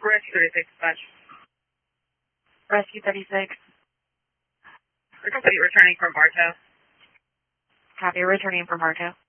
Rescue 36 dispatch. Rescue 36. Complete returning from Bartow. Copy, returning from Bartow.